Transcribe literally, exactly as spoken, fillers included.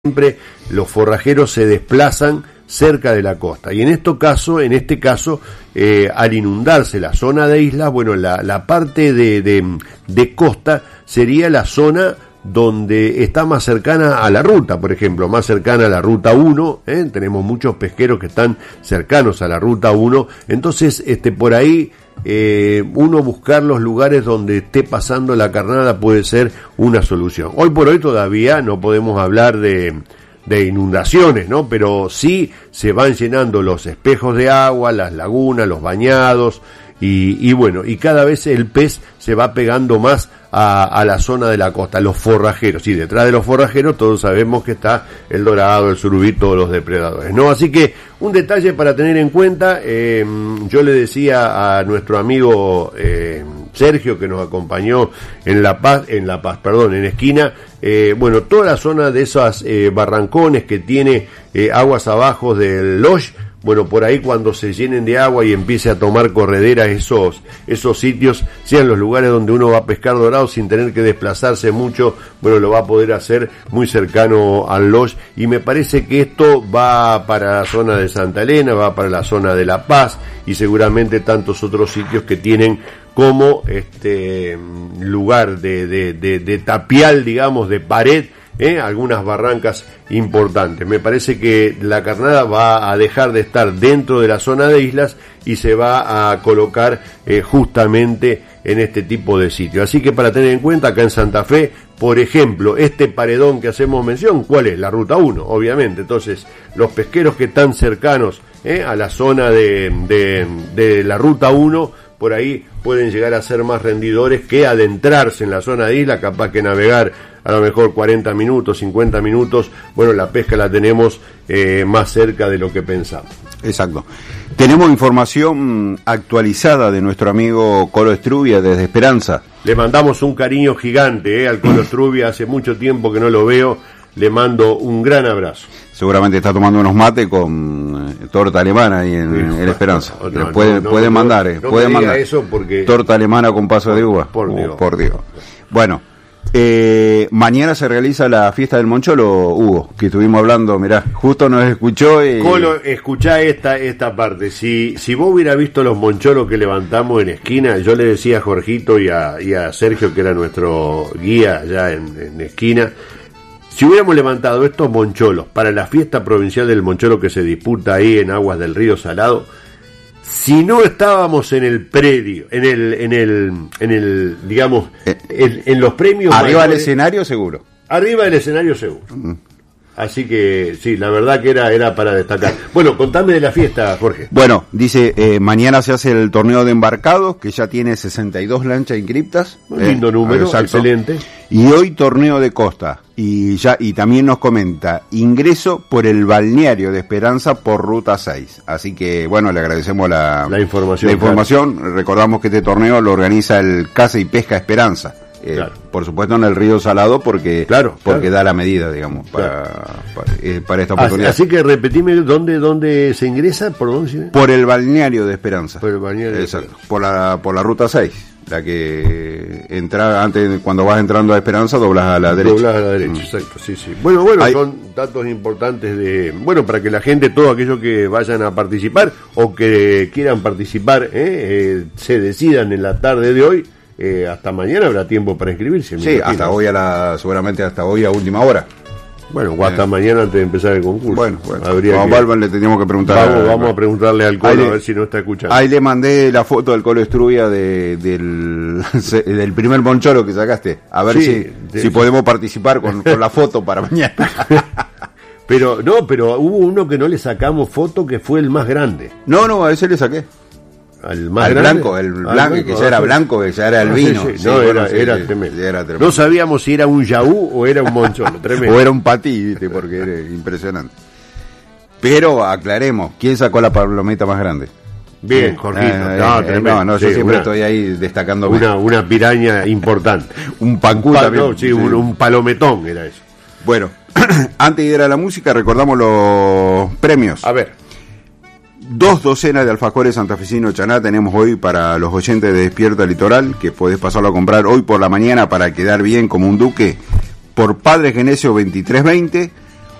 siempre los forrajeros se desplazan cerca de la costa, y en este caso, en este caso, eh, al inundarse la zona de islas, bueno, la, la parte de, de, de costa sería la zona donde está más cercana a la ruta, por ejemplo, más cercana a la ruta uno, ¿eh? Tenemos muchos pesqueros que están cercanos a la ruta uno, entonces, este, por ahí, Eh, uno buscar los lugares donde esté pasando la carnada puede ser una solución. Hoy por hoy todavía no podemos hablar de, de inundaciones, ¿no? Pero sí se van llenando los espejos de agua, las lagunas, los bañados, y, y bueno, y cada vez el pez se va pegando más a, a la zona de la costa, los forrajeros, y detrás de los forrajeros todos sabemos que está el dorado, el surubí, todos los depredadores, ¿no? Así que un detalle para tener en cuenta, eh, yo le decía a nuestro amigo eh, Sergio, que nos acompañó en La Paz, en La Paz, perdón, en Esquina, eh, bueno, toda la zona de esas eh, barrancones que tiene eh, aguas abajo del Loch, bueno, por ahí cuando se llenen de agua y empiece a tomar corredera esos esos sitios, sean los lugares donde uno va a pescar dorado sin tener que desplazarse mucho, bueno, lo va a poder hacer muy cercano al Loch, y me parece que esto va para la zona de Santa Elena, va para la zona de La Paz, y seguramente tantos otros sitios que tienen como este lugar de, de, de, de tapial, digamos, de pared, ¿Eh? algunas barrancas importantes. Me parece que la carnada va a dejar de estar dentro de la zona de islas y se va a colocar eh, justamente en este tipo de sitio. Así que para tener en cuenta, acá en Santa Fe, por ejemplo, este paredón que hacemos mención, ¿cuál es? La ruta uno, obviamente. Entonces, los pesqueros que están cercanos eh, a la zona de, de, de la ruta uno, por ahí pueden llegar a ser más rendidores que adentrarse en la zona de isla, capaz que navegar a lo mejor cuarenta minutos, cincuenta minutos, bueno, la pesca la tenemos eh, más cerca de lo que pensamos. Exacto. Tenemos información actualizada de nuestro amigo Colo Estrubia desde Esperanza. Le mandamos un cariño gigante eh, al Colo Estrubia, hace mucho tiempo que no lo veo, le mando un gran abrazo. Seguramente está tomando unos mates con eh, torta alemana ahí en, sí, en Esperanza. No, no, puede, no, no, puede no, mandar, eh, no puede mandar. Eso porque... Torta alemana con paso por, de uva. Por Dios. Oh, por Dios. Bueno, eh, mañana se realiza la fiesta del Moncholo, Hugo, que estuvimos hablando, mirá, justo nos escuchó y... Colo, escuchá esta esta parte. Si si vos hubieras visto los moncholos que levantamos en Esquina, yo le decía a Jorgito y a, y a Sergio, que era nuestro guía allá en, en Esquina, si hubiéramos levantado estos moncholos para la fiesta provincial del moncholo que se disputa ahí en aguas del río Salado, si no estábamos en el predio, en el, en el, en el, digamos, en, en los premios arriba mayores, del escenario seguro. Arriba del escenario seguro. Uh-huh. Así que sí, la verdad que era era para destacar. Bueno, contame de la fiesta, Jorge. Bueno, dice, eh, mañana se hace el torneo de embarcados, que ya tiene sesenta y dos lanchas inscriptas. Un lindo eh, número, exacto. Excelente. Y hoy torneo de costa. Y ya y también nos comenta, ingreso por el balneario de Esperanza por ruta seis. Así que, bueno, le agradecemos la, la información. La información. Claro. Recordamos que este torneo lo organiza el Caza y Pesca Esperanza. Eh, claro. Por supuesto en el río Salado porque claro, porque claro. da la medida, digamos, para, claro. para, eh, para esta oportunidad. Así, así que repetime dónde dónde se ingresa, por dónde se... Por el balneario de Esperanza. Por el balneario. Exacto. Por la por la ruta seis, la que entra antes, cuando vas entrando a Esperanza doblas a la derecha. Doblas a la derecha, mm. exacto, sí, sí. Bueno, bueno, Hay... son datos importantes de, bueno, para que la gente, todos aquellos que vayan a participar o que quieran participar, eh, eh, se decidan en la tarde de hoy. Eh, hasta mañana habrá tiempo para inscribirse. Sí, hasta hoy a la, seguramente hasta hoy a última hora. Bueno, o hasta eh. mañana antes de empezar el concurso. Bueno, bueno. Habría a que... Balban le teníamos que preguntar. Vamos, a, vamos a preguntarle al Colo, a ver si no está escuchando. Ahí le mandé la foto del Colo Estrubia de, del, del primer moncholo que sacaste. A ver sí, si, de... si podemos participar con, con la foto para mañana. Pero, no, pero hubo uno que no le sacamos foto que fue el más grande. No, no, a ese le saqué. Al más al grande, blanco, el blanco, que ya era blanco, que ya era el vino. Sí, sí, no, sí, era, bueno, sí, era, sí, tremendo. era tremendo. No sabíamos si era un yaú o era un moncholo, tremendo. O era un patí, ¿viste? Porque era impresionante. Pero aclaremos, ¿quién sacó la palometa más grande? Bien, Jorgito. Eh, no, eh, tremendo. no, no, yo sí, siempre una, estoy ahí destacando. Una, una piraña importante. un pancú pa, también. No, sí, sí. Un, un palometón era eso. Bueno, antes de ir a la música, recordamos los premios. A ver. Dos docenas de alfajores santafesino Chaná tenemos hoy para los oyentes de Despierta Litoral, que podés pasarlo a comprar hoy por la mañana para quedar bien como un duque, por Padre Genesio veintitrés veinte,